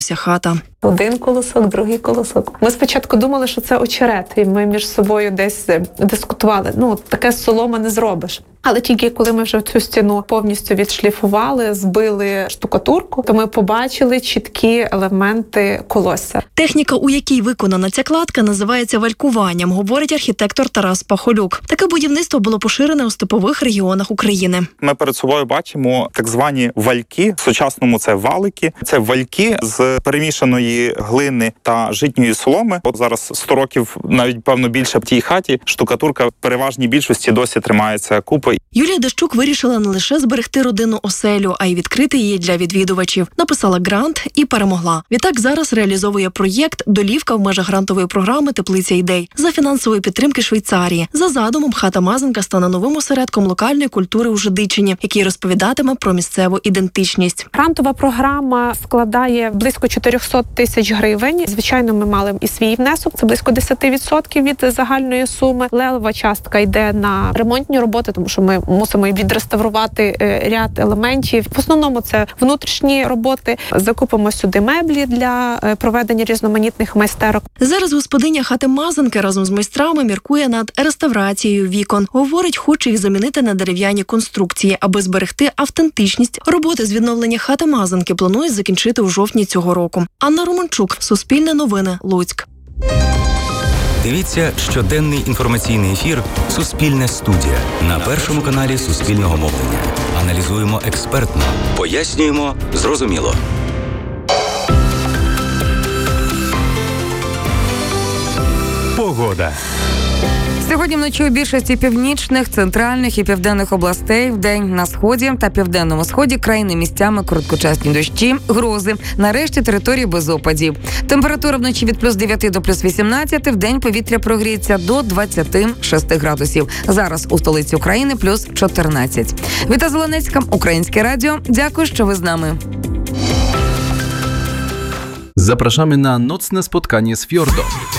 вся хата. Один колосок, другий колосок. Ми спочатку думали, що це очерет, і ми між собою десь дискутували. Таке з соломи не зробиш. Але тільки коли ми вже цю стіну повністю відшліфували, збили штукатурку, то ми побачили чіткі елементи колосся. Техніка, у якій виконана ця кладка, називається валькуванням, говорить архітектор Тарас Пахолюк. Таке будівництво було поширене у степових регіонах України. Ми перед собою бачимо так звані вальки, в сучасному це валики. Це вальки з перемішаної глини та житньої соломи. От зараз 100 років, навіть певно більше в тій хаті, штукатурка в переважній більшості досі тримається купи. Юлія Дещук вирішила не лише зберегти родинну оселю, а й відкрити її для відвідувачів. Написала грант і перемогла. Відтак зараз реалізовує проєкт «Долівка» в межах грантової програми «Теплиця ідей» за фінансової підтримки Швейцарії. За задумом, хата Мазанка стане новим осередком локальної культури у Жидичині, який розповідатиме про місцеву ідентичність. Грантова програма складає близько 400 тисяч гривень. Звичайно, ми мали і свій внесок, це близько 10% від загальної суми. Левова частка йде на ремонтні роботи, тому що ми мусимо відреставрувати ряд елементів. В основному це внутрішні роботи. Закупимо сюди меблі для проведення різноманітних майстерок. Зараз господиня хати Мазанки разом з майстрами міркує над реставрацією вікон. Говорить, хоче їх замінити на дерев'яні конструкції, аби зберегти автентичність. Роботи з відновлення хати Мазанки планують закінчити у жовтні цього року. Анна Романчук, Суспільне новини, Луцьк. Дивіться щоденний інформаційний ефір «Суспільне студія» на Першому каналі Суспільного мовлення. Аналізуємо експертно, пояснюємо зрозуміло. Погода. Сьогодні вночі у більшості північних, центральних і південних областей, вдень на сході та південному сході країни місцями короткочасні дощі, грози, нарешті території без опадів. Температура вночі від плюс 9 до плюс 18, вдень повітря прогріється до 26 градусів. Зараз у столиці України плюс 14. Віта Зеленецька, Українське радіо. Дякую, що ви з nami. Zapraszamy na nocne spotkanie z Fiordą.